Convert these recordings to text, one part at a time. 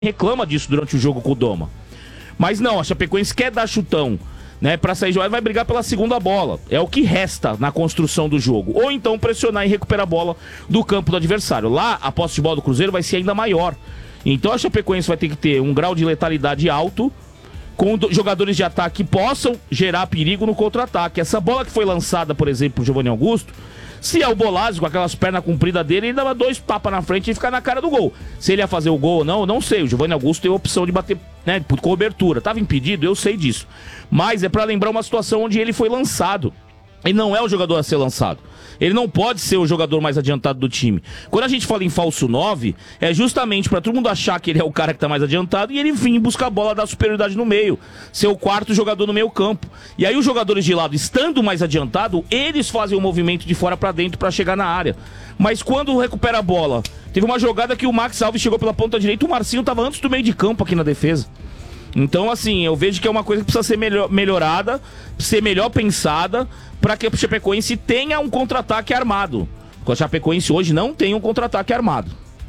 reclama disso durante o jogo com o Doma. Mas não, a Chapecoense quer dar chutão, né, pra sair jogada, vai brigar pela segunda bola. É o que resta na construção do jogo. Ou então pressionar e recuperar a bola do campo do adversário. Lá, a posse de bola do Cruzeiro vai ser ainda maior. Então a Chapecoense vai ter que ter um grau de letalidade alto, com jogadores de ataque que possam gerar perigo no contra-ataque. Essa bola que foi lançada, por exemplo, pro Giovanni Augusto, se é o Bolázio com aquelas pernas compridas dele, ele dava 2 tapas na frente e ficar na cara do gol. Se ele ia fazer o gol ou não, eu não sei. O Giovanni Augusto teve a opção de bater, né, por cobertura. Tava impedido, eu sei disso. Mas é pra lembrar uma situação onde ele foi lançado. Ele não é o jogador a ser lançado. Ele não pode ser o jogador mais adiantado do time. Quando a gente fala em falso 9, é justamente pra todo mundo achar que ele é o cara que tá mais adiantado e ele vir buscar a bola da superioridade no meio. Ser o quarto jogador no meio campo. E aí os jogadores de lado, estando mais adiantado, eles fazem o movimento de fora pra dentro pra chegar na área. Mas quando recupera a bola, teve uma jogada que o Max Alves chegou pela ponta direita, o Marcinho tava antes do meio de campo aqui na defesa. Então, assim, eu vejo que é uma coisa que precisa ser melhorada, ser melhor pensada, para que a Chapecoense tenha um contra-ataque armado. Porque a Chapecoense hoje não tem um contra-ataque armado.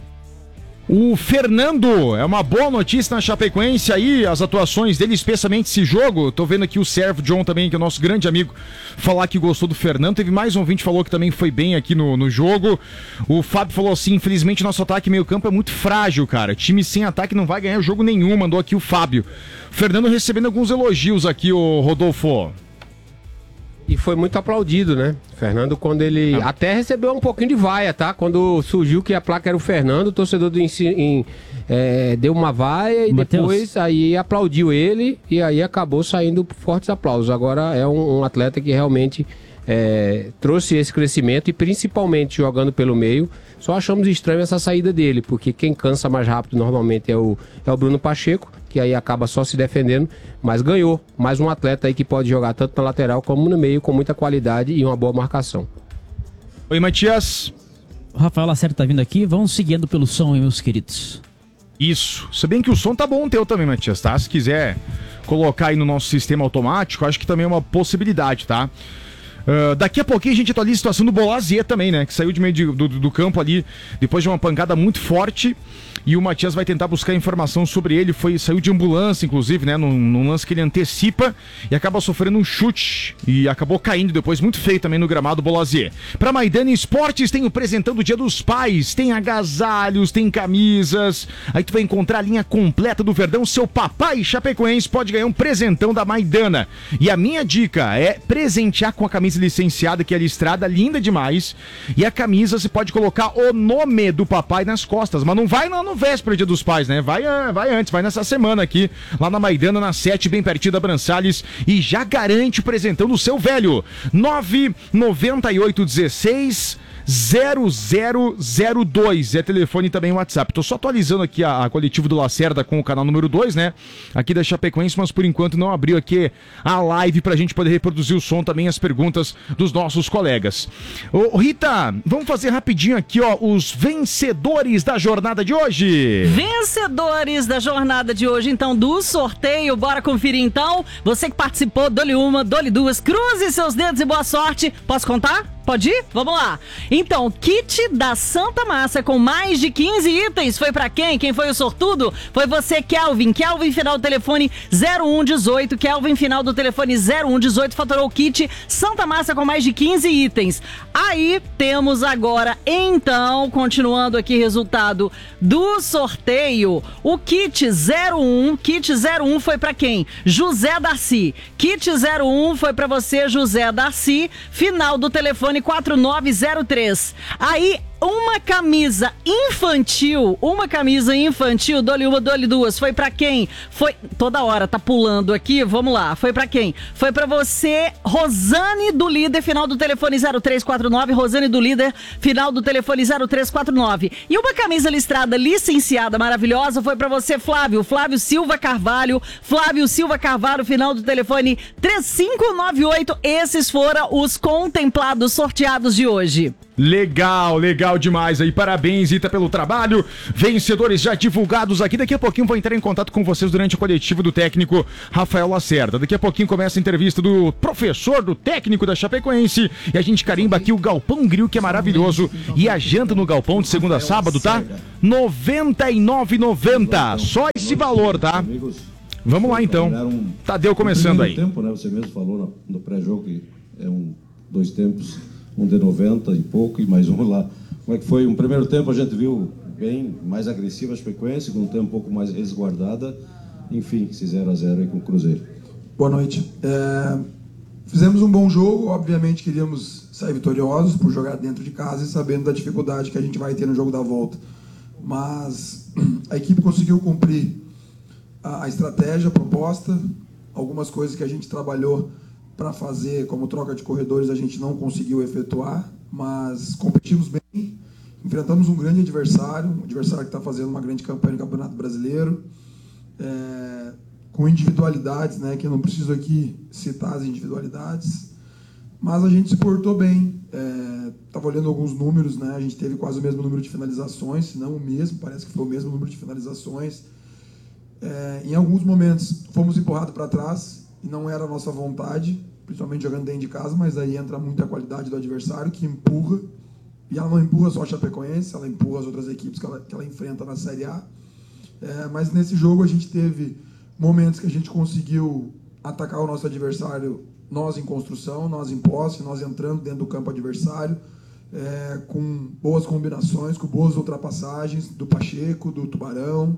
O Fernando, é uma boa notícia na Chapecoense aí, as atuações dele, especialmente esse jogo. Tô vendo aqui o Servo John também, que é o nosso grande amigo, falar que gostou do Fernando. Teve mais um ouvinte que falou que também foi bem aqui no jogo. O Fábio falou assim, infelizmente nosso ataque meio campo é muito frágil, cara. Time sem ataque não vai ganhar jogo nenhum, mandou aqui o Fábio. Fernando recebendo alguns elogios aqui, o Rodolfo. E foi muito aplaudido, né? Fernando, quando ele até recebeu um pouquinho de vaia, tá? Quando surgiu que a placa era o Fernando, o torcedor deu uma vaia e Mateus, depois aí aplaudiu ele e aí acabou saindo fortes aplausos. Agora é um atleta que realmente trouxe esse crescimento e principalmente jogando pelo meio. Só achamos estranho essa saída dele, porque quem cansa mais rápido normalmente é o Bruno Pacheco, que aí acaba só se defendendo, mas ganhou mais um atleta aí que pode jogar tanto na lateral como no meio, com muita qualidade e uma boa marcação. Oi, Matias. O Rafael Lacerda tá vindo aqui, vamos seguindo pelo som, meus queridos. Isso, se bem que o som tá bom teu também, Matias, tá? Se quiser colocar aí no nosso sistema automático, acho que também é uma possibilidade, tá? Daqui a pouquinho a gente atualiza a situação do Bolazier também, né? Que saiu de meio do campo ali depois de uma pancada muito forte. E o Matias vai tentar buscar informação sobre ele. Saiu de ambulância, inclusive, né? Num lance que ele antecipa e acaba sofrendo um chute. E acabou caindo depois, muito feio também no gramado Bolazier. Pra Maidana Esportes, tem o presentão do Dia dos Pais. Tem agasalhos, tem camisas. Aí tu vai encontrar a linha completa do Verdão. Seu papai chapecoense pode ganhar um presentão da Maidana. E a minha dica é presentear com a camisa licenciada, que é listrada, linda demais. E a camisa você pode colocar o nome do papai nas costas. Mas não vai lá no véspera Dia dos Pais, né? Vai antes, vai nessa semana aqui, lá na Maidana, na 7, bem pertinho da Brançales, e já garante o presentão do seu velho. 99816 0002 é telefone e também WhatsApp. Tô só atualizando aqui a coletiva do Lacerda com o canal número 2, né? Aqui da Chapecoense, mas por enquanto não abriu aqui a live pra gente poder reproduzir o som também, as perguntas dos nossos colegas. Ô, Rita, vamos fazer rapidinho aqui, ó, os vencedores da jornada de hoje. Vencedores da jornada de hoje, então, do sorteio. Bora conferir, então. Você que participou, dole uma, dole duas, cruze seus dedos e boa sorte. Posso contar? Pode ir? Vamos lá. Então, kit da Santa Massa com mais de 15 itens. Foi pra quem? Quem foi o sortudo? Foi você, Kelvin. Kelvin, final do telefone 0118. Kelvin, final do telefone 0118. Faturou o kit Santa Massa com mais de 15 itens. Aí, temos agora, então, continuando aqui, resultado do sorteio. O kit 01. Kit 01 foi pra quem? José Darcy. Kit 01 foi pra você, José Darcy. Final do telefone 4903. Aí, uma camisa infantil, dole uma, dole duas, foi pra quem? Foi, toda hora, tá pulando aqui, vamos lá, foi pra quem? Foi pra você, Rosane do Líder, final do telefone 0349, Rosane do Líder, final do telefone 0349. E uma camisa listrada, licenciada, maravilhosa, foi pra você, Flávio Silva Carvalho, final do telefone 3598, esses foram os contemplados sorteados de hoje. Legal, legal demais aí. Parabéns, Ita, pelo trabalho. Vencedores já divulgados aqui. Daqui a pouquinho vou entrar em contato com vocês durante o coletivo do técnico Rafael Lacerda. Daqui a pouquinho começa a entrevista do professor, do técnico da Chapecoense. E a gente carimba aqui o Galpão Grill, que é maravilhoso. E a janta no Galpão de segunda a sábado, tá? R$ 99,90. Só esse valor, tá? Vamos lá então. Tadeu começando aí. Tempo, né? Você mesmo falou no pré-jogo que é dois tempos. Um de 90 e pouco e mais um lá. Como é que foi? Um primeiro tempo a gente viu bem mais agressiva a Chapecoense, segundo tempo um pouco mais resguardada. Enfim, esse 0-0 aí com o Cruzeiro. Boa noite. Fizemos um bom jogo, obviamente queríamos sair vitoriosos por jogar dentro de casa e sabendo da dificuldade que a gente vai ter no jogo da volta. Mas a equipe conseguiu cumprir a estratégia, a proposta, algumas coisas que a gente trabalhou para fazer, como troca de corredores, a gente não conseguiu efetuar, mas competimos bem, enfrentamos um grande adversário, um adversário que está fazendo uma grande campanha no Campeonato Brasileiro, com individualidades, né, que eu não preciso aqui citar as individualidades, mas a gente se portou bem. Estava olhando alguns números, né, a gente teve quase o mesmo número de finalizações, se não o mesmo, parece que foi o mesmo número de finalizações. Em alguns momentos fomos empurrados para trás, e não era a nossa vontade, principalmente jogando dentro de casa, mas aí entra muita qualidade do adversário, que empurra, e ela não empurra só a Chapecoense, ela empurra as outras equipes que ela enfrenta na Série A. Mas nesse jogo a gente teve momentos que a gente conseguiu atacar o nosso adversário, nós em construção, nós em posse, nós entrando dentro do campo adversário, com boas combinações, com boas ultrapassagens do Pacheco, do Tubarão.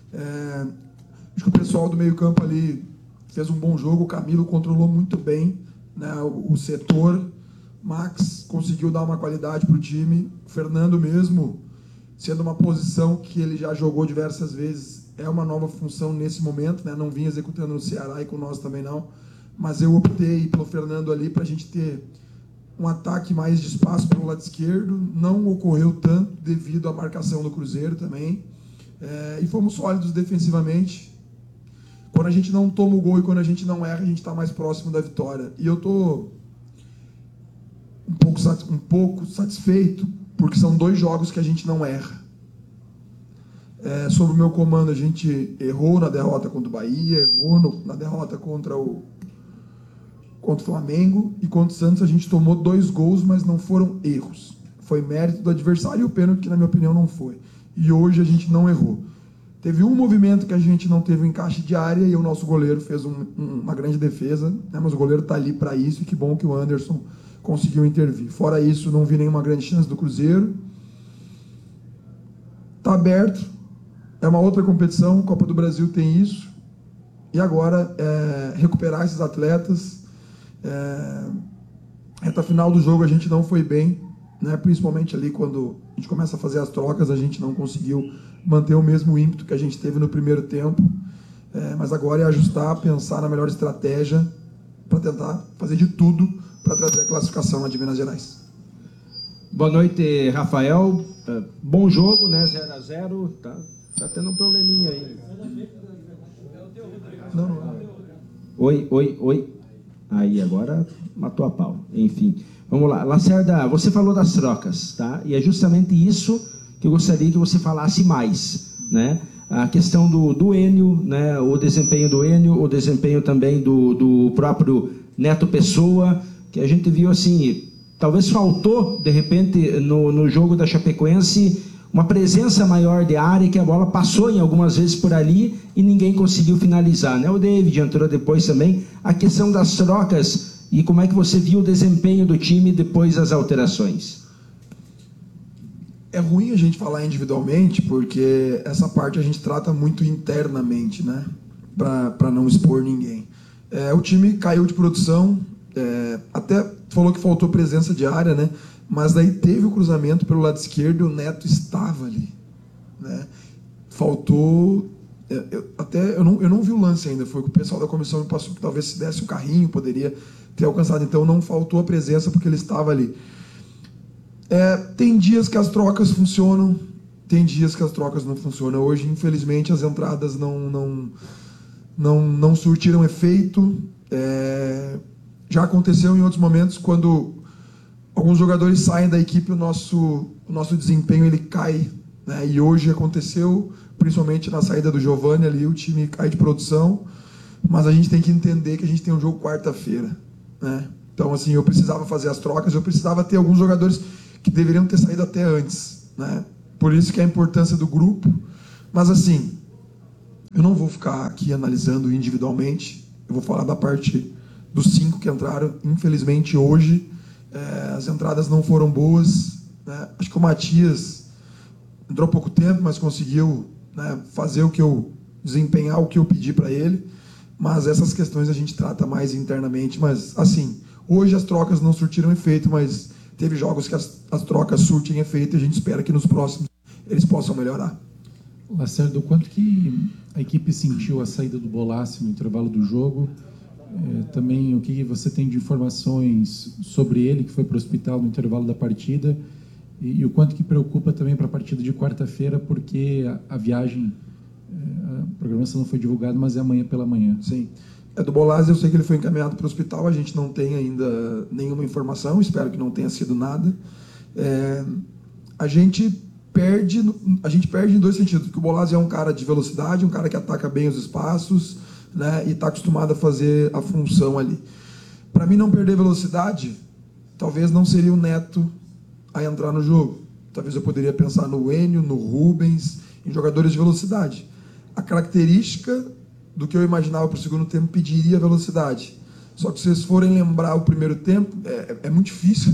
Acho que o pessoal do meio campo ali fez um bom jogo, o Camilo controlou muito bem, né, o setor, Max conseguiu dar uma qualidade para o time, o Fernando mesmo, sendo uma posição que ele já jogou diversas vezes, é uma nova função nesse momento, né, não vinha executando no Ceará e com nós também não, mas eu optei pelo Fernando ali para a gente ter um ataque mais de espaço pelo lado esquerdo, não ocorreu tanto devido à marcação do Cruzeiro também, e fomos sólidos defensivamente. Quando a gente não toma o gol e quando a gente não erra, a gente está mais próximo da vitória. E eu estou um pouco satisfeito, porque são 2 jogos que a gente não erra. Sob o meu comando, a gente errou na derrota contra o Bahia, errou na derrota contra o Flamengo, e contra o Santos a gente tomou 2 gols, mas não foram erros. Foi mérito do adversário e o pênalti, que na minha opinião não foi. E hoje a gente não errou. Teve um movimento que a gente não teve um encaixe de área e o nosso goleiro fez uma grande defesa, né? Mas o goleiro está ali para isso, e que bom que o Anderson conseguiu intervir. Fora isso, não vi nenhuma grande chance do Cruzeiro. Está aberto, é uma outra competição, Copa do Brasil tem isso, e agora recuperar esses atletas. Reta final do jogo a gente não foi bem, né? Principalmente ali quando a gente começa a fazer as trocas, a gente não conseguiu manter o mesmo ímpeto que a gente teve no primeiro tempo, mas agora é ajustar, pensar na melhor estratégia para tentar fazer de tudo para trazer a classificação lá de Minas Gerais. Boa noite, Rafael. Bom jogo, né? 0-0. Tá tendo um probleminha aí. Não. Oi. Aí, agora matou a pau. Enfim, vamos lá. Lacerda, você falou das trocas, tá? E é justamente isso que eu gostaria que você falasse mais, né? A questão do Enio, né? O desempenho do Enio, o desempenho também do próprio Neto Pessoa, que a gente viu assim, talvez faltou, de repente, no jogo da Chapecoense, uma presença maior de área, que a bola passou em algumas vezes por ali e ninguém conseguiu finalizar, né? O David entrou depois também. A questão das trocas e como é que você viu o desempenho do time depois das alterações? É ruim a gente falar individualmente, porque essa parte a gente trata muito internamente, né? Para não expor ninguém. O time caiu de produção, até falou que faltou presença de área, né? Mas daí teve o cruzamento pelo lado esquerdo e o Neto estava ali, né? Faltou... Eu não vi o lance ainda, foi o que o pessoal da comissão me passou, que talvez se desse o carrinho poderia ter alcançado. Então não faltou a presença porque ele estava ali. Tem dias que as trocas funcionam, tem dias que as trocas não funcionam. Hoje, infelizmente, as entradas não surtiram efeito. Já aconteceu em outros momentos, quando alguns jogadores saem da equipe, o nosso desempenho ele cai, né? E hoje aconteceu, principalmente na saída do Giovani ali, o time cai de produção, mas a gente tem que entender que a gente tem um jogo quarta-feira, né? Então, assim, eu precisava fazer as trocas, eu precisava ter alguns jogadores que deveriam ter saído até antes, né? Por isso que a importância do grupo. Mas, assim, eu não vou ficar aqui analisando individualmente, eu vou falar da parte dos 5 que entraram. Infelizmente, hoje, as entradas não foram boas, né? Acho que o Matias entrou há pouco tempo, mas conseguiu, né, fazer desempenhar o que eu pedi para ele. Mas essas questões a gente trata mais internamente. Mas, assim, hoje as trocas não surtiram efeito, mas teve jogos que as trocas surtem efeito e a gente espera que nos próximos eles possam melhorar. Lacerda, o quanto que a equipe sentiu a saída do Bolassi no intervalo do jogo? Também o que você tem de informações sobre ele, que foi para o hospital no intervalo da partida, e o quanto que preocupa também para a partida de quarta-feira, porque a viagem, a programação não foi divulgada, mas é amanhã pela manhã. Sim. Do Bolassi, eu sei que ele foi encaminhado para o hospital, a gente não tem ainda nenhuma informação, espero que não tenha sido nada. A gente perde em dois sentidos, porque o Bolassi é um cara de velocidade, um cara que ataca bem os espaços, né, e está acostumado a fazer a função ali. Para mim não perder velocidade, talvez não seria o Neto a entrar no jogo. Talvez eu poderia pensar no Enio, no Rubens, em jogadores de velocidade. A característica do que eu imaginava para o segundo tempo pediria velocidade. Só que se vocês forem lembrar o primeiro tempo, é muito difícil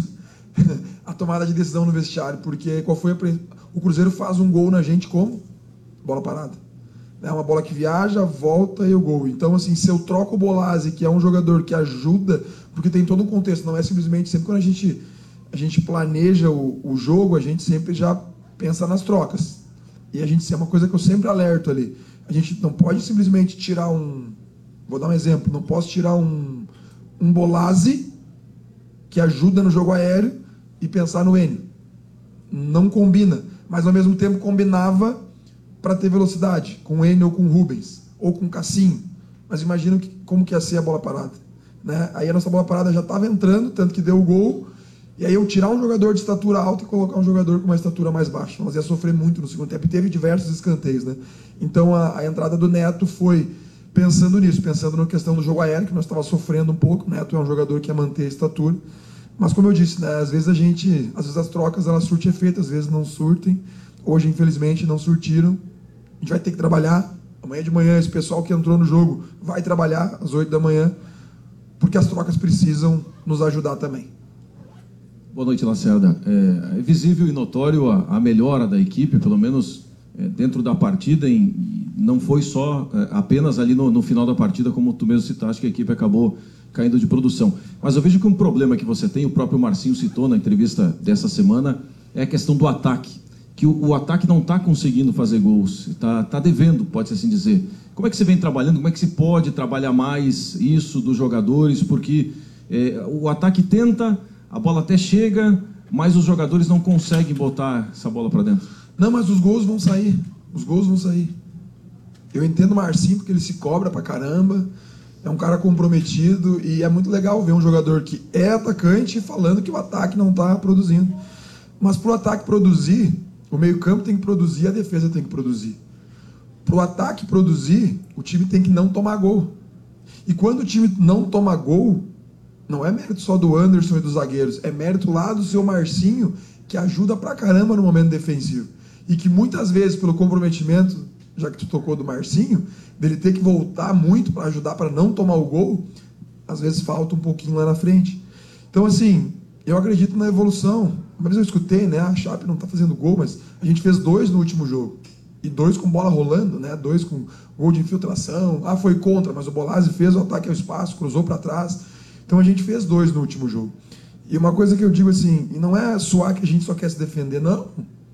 a tomada de decisão no vestiário, porque o Cruzeiro faz um gol na gente como? Bola parada. É uma bola que viaja, volta e o gol. Então, assim, se eu troco o Bolassi, que é um jogador que ajuda, porque tem todo um contexto, não é simplesmente sempre quando a gente planeja o jogo, a gente sempre já pensa nas trocas. E a gente, é uma coisa que eu sempre alerto ali. A gente não pode simplesmente tirar vou dar um exemplo, não posso tirar um Bolassi que ajuda no jogo aéreo e pensar no Enio. Não combina, mas ao mesmo tempo combinava para ter velocidade, com o Enio ou com o Rubens, ou com o Cassinho. Mas imagina como que ia ser a bola parada, né? Aí a nossa bola parada já estava entrando, tanto que deu o gol, e aí eu tirar um jogador de estatura alta e colocar um jogador com uma estatura mais baixa. Nós ia sofrer muito no segundo tempo, e teve diversos escanteios, né? Então a entrada do Neto foi pensando nisso, pensando na questão do jogo aéreo, que nós estávamos sofrendo um pouco. O Neto é um jogador que ia manter a estatura. Mas como eu disse, né, às vezes as trocas elas surtem efeito, às vezes não surtem. Hoje, infelizmente, não surtiram. A gente vai ter que trabalhar. Amanhã de manhã, esse pessoal que entrou no jogo vai trabalhar às 8 da manhã, porque as trocas precisam nos ajudar também. Boa noite, Lacerda. É visível e notório a melhora da equipe, pelo menos dentro da partida, não foi só apenas ali no final da partida, como tu mesmo citaste, que a equipe acabou caindo de produção. Mas eu vejo que um problema que você tem, o próprio Marcinho citou na entrevista dessa semana, é a questão do ataque. Que o ataque não está conseguindo fazer gols, está devendo, pode-se assim dizer. Como é que você vem trabalhando? Como é que se pode trabalhar mais isso dos jogadores? Porque o ataque tenta, a bola até chega, mas os jogadores não conseguem botar essa bola para dentro. Não, mas os gols vão sair. Os gols vão sair. Eu entendo o Marcinho porque ele se cobra pra caramba, é um cara comprometido e é muito legal ver um jogador que é atacante falando que o ataque não está produzindo. Mas para o ataque produzir, o meio-campo tem que produzir, a defesa tem que produzir. Para o ataque produzir, o time tem que não tomar gol. E quando o time não toma gol, não é mérito só do Anderson e dos zagueiros, é mérito lá do seu Marcinho, que ajuda pra caramba no momento defensivo. E que muitas vezes, pelo comprometimento, já que tu tocou do Marcinho, dele ter que voltar muito para ajudar para não tomar o gol, às vezes falta um pouquinho lá na frente. Então, assim, eu acredito na evolução. Uma vez eu escutei, né, a Chape não tá fazendo gol, mas a gente fez 2 no último jogo. E 2 com bola rolando, né, 2 com gol de infiltração. Foi contra, mas o Bolassi fez o ataque ao espaço, cruzou para trás. Então a gente fez 2 no último jogo. E uma coisa que eu digo assim, e não é suar que a gente só quer se defender, não.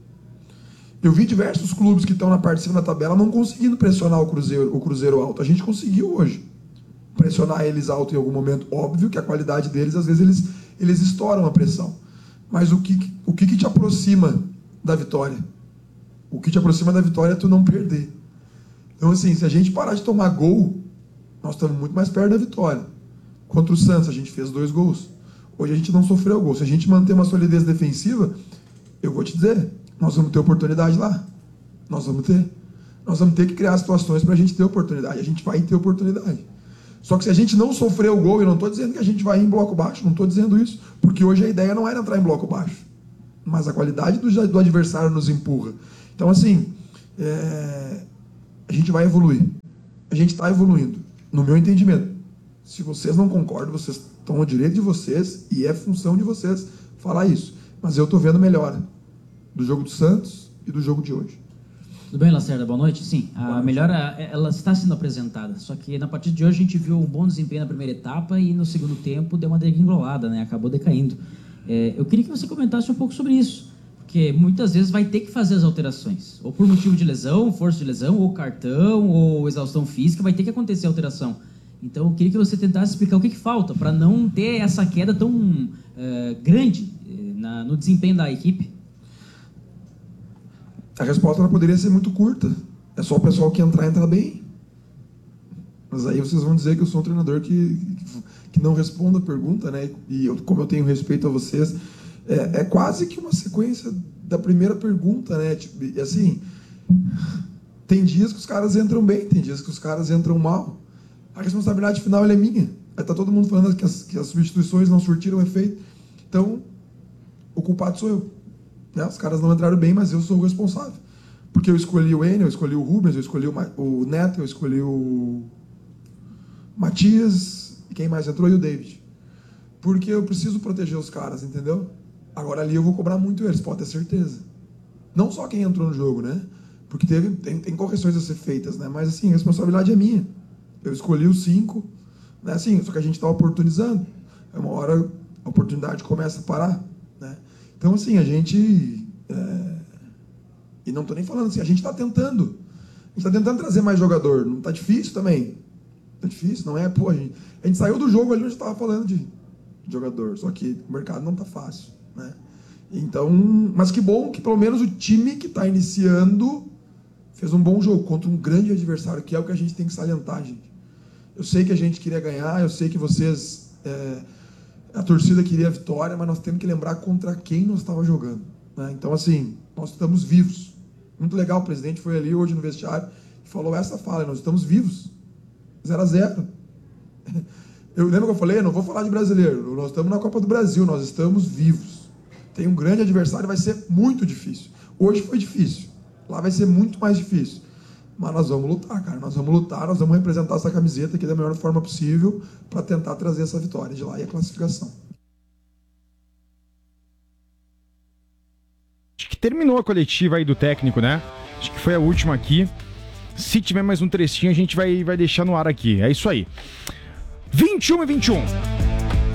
Eu vi diversos clubes que estão na parte de cima da tabela não conseguindo pressionar o Cruzeiro alto. A gente conseguiu hoje pressionar eles alto em algum momento. Óbvio que a qualidade deles, às vezes, eles estouram a pressão. Mas o que te aproxima da vitória? O que te aproxima da vitória é tu não perder. Então, assim, se a gente parar de tomar gol, nós estamos muito mais perto da vitória. Contra o Santos, a gente fez 2 gols. Hoje a gente não sofreu gol. Se a gente manter uma solidez defensiva, eu vou te dizer, nós vamos ter oportunidade lá. Nós vamos ter que criar situações para a gente ter oportunidade. A gente vai ter oportunidade. Só que se a gente não sofrer o gol, eu não estou dizendo que a gente vai ir em bloco baixo, não estou dizendo isso, porque hoje a ideia não era entrar em bloco baixo, mas a qualidade do adversário nos empurra. Então, assim, a gente vai evoluir. A gente está evoluindo, no meu entendimento. Se vocês não concordam, vocês estão no direito de vocês e é função de vocês falar isso. Mas eu estou vendo melhora do jogo do Santos e do jogo de hoje. Tudo bem, Lacerda? Boa noite. Sim, a melhora ela está sendo apresentada. Só que na partida de hoje a gente viu um bom desempenho na primeira etapa e no segundo tempo deu uma degringolada, né? Acabou decaindo. Eu queria que você comentasse um pouco sobre isso, porque muitas vezes vai ter que fazer as alterações, ou por motivo de lesão, força de lesão, ou cartão, ou exaustão física, vai ter que acontecer a alteração. Então eu queria que você tentasse explicar o que falta para não ter essa queda tão grande no desempenho da equipe. A resposta ela poderia ser muito curta. É só o pessoal que entra bem. Mas aí vocês vão dizer que eu sou um treinador que não responde a pergunta, né? E como eu tenho respeito a vocês, é quase que uma sequência da primeira pergunta, né? Tipo, assim, tem dias que os caras entram bem, tem dias que os caras entram mal. A responsabilidade final é minha. Aí tá todo mundo falando que as substituições não surtiram efeito. Então, o culpado sou eu. Né? Os caras não entraram bem, mas eu sou o responsável. Porque eu escolhi o Enio, eu escolhi o Rubens, eu escolhi o Neto, eu escolhi o Matias, e quem mais entrou? E o David. Porque eu preciso proteger os caras, entendeu? Agora ali eu vou cobrar muito eles, pode ter certeza. Não só quem entrou no jogo, né? Porque tem correções a ser feitas, né? Mas assim, a responsabilidade é minha. Eu escolhi os 5, né? Assim, só que a gente está oportunizando. É uma hora a oportunidade começa a parar, né? Então, assim, a gente... E não estou nem falando assim, a gente está tentando. A gente está tentando trazer mais jogador. Não está difícil também. Está difícil, não é? Pô, a gente saiu do jogo ali onde estava falando de jogador. Só que o mercado não está fácil, né? Então, mas que bom que pelo menos o time que está iniciando fez um bom jogo contra um grande adversário, que é o que a gente tem que salientar, gente. Eu sei que a gente queria ganhar, eu sei que vocês... a torcida queria a vitória, mas nós temos que lembrar contra quem nós estávamos jogando, né? Então, assim, nós estamos vivos. Muito legal, o presidente foi ali hoje no vestiário e falou essa fala, nós estamos vivos. 0-0. Eu lembro que eu falei, não vou falar de brasileiro, nós estamos na Copa do Brasil, nós estamos vivos. Tem um grande adversário, vai ser muito difícil. Hoje foi difícil, lá vai ser muito mais difícil. Mas nós vamos lutar, cara, nós vamos lutar, nós vamos representar essa camiseta aqui da melhor forma possível para tentar trazer essa vitória de lá e a classificação. Acho que terminou a coletiva aí do técnico, né? Acho que foi a última aqui. Se tiver mais um trechinho, a gente vai deixar no ar aqui. É isso aí. 21 e 21.